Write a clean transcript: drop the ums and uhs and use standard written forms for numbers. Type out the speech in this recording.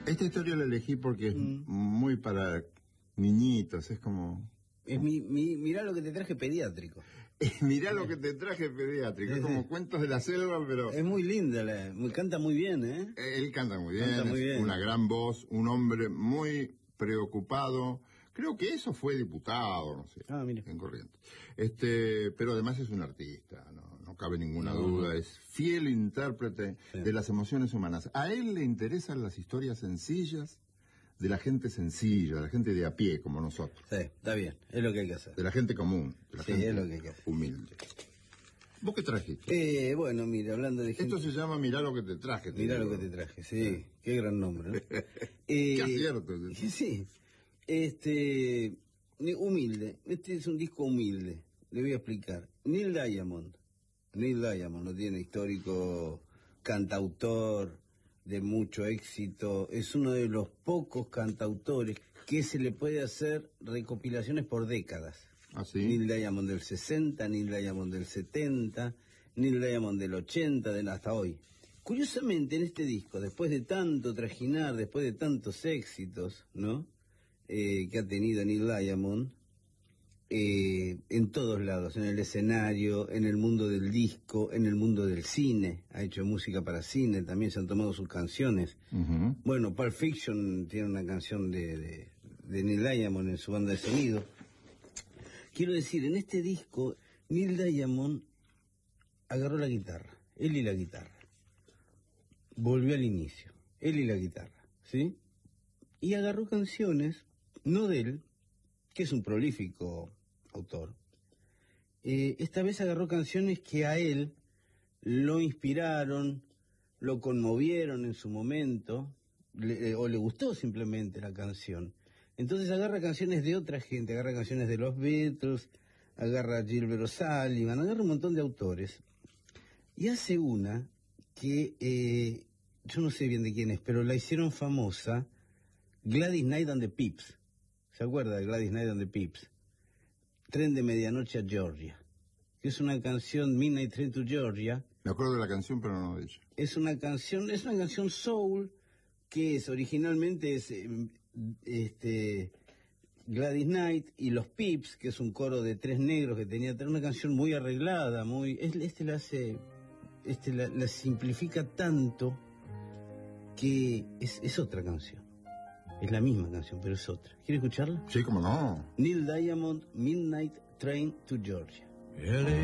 Esta historia la elegí porque es muy para niñitos, es como... Es mirá lo que te traje pediátrico. Mirá lo que te traje pediátrico, es como cuentos de la selva, pero... Es muy linda, canta muy bien, ¿eh? Él canta muy bien, Canta muy bien. una gran voz, un hombre muy preocupado. Creo que eso fue diputado, no sé, en Corrientes. Pero además es un artista, no cabe ninguna duda, es fiel intérprete de las emociones humanas. A él le interesan las historias sencillas, de la gente sencilla, de la gente de a pie, como nosotros. Sí, está bien, es lo que hay que hacer. De la gente común, de la gente es lo que hay que hacer. Humilde. ¿Vos qué trajiste? Bueno, mira, hablando de gente... Esto se llama Mirá lo que te traje. Mirá lo que te traje, sí, qué gran nombre, ¿no? Qué acierto. Sí, humilde, este es un disco humilde, le voy a explicar. Neil Diamond no tiene histórico cantautor de mucho éxito, es uno de los pocos cantautores que se le puede hacer recopilaciones por décadas. ¿Ah, sí? Neil Diamond del 60, Neil Diamond del 70, Neil Diamond del 80, hasta hoy. Curiosamente, en este disco, después de tanto trajinar, después de tantos éxitos, ¿no?, que ha tenido Neil Diamond, en todos lados, en el escenario, en el mundo del disco, en el mundo del cine, ha hecho música para cine, también se han tomado sus canciones. Bueno, Pulp Fiction tiene una canción de Neil Diamond en su banda de sonido. Quiero decir, en este disco, Neil Diamond agarró la guitarra, él y la guitarra. Volvió al inicio, él y la guitarra, ¿sí? Y agarró canciones, no de él, que es un prolífico autor. Esta vez agarró canciones que a él lo inspiraron, lo conmovieron en su momento, o le gustó simplemente la canción. Entonces agarra canciones de otra gente, agarra canciones de los Beatles, agarra a Gilbert O'Sullivan, agarra un montón de autores. Y hace una que, yo no sé bien de quién es, pero la hicieron famosa, Gladys Knight and the Pips. ¿Se acuerda de Gladys Knight and the Pips? Tren de medianoche a Georgia, que es una canción, Midnight Train to Georgia. Me acuerdo de la canción, pero no de ella. Es una canción soul, que originalmente es Gladys Knight y los Pips, que es un coro de tres negros que tenía una canción muy arreglada, la simplifica tanto que es otra canción. Es la misma canción, pero es otra. ¿Quiere escucharla? Sí, cómo no. Neil Diamond, Midnight Train to Georgia.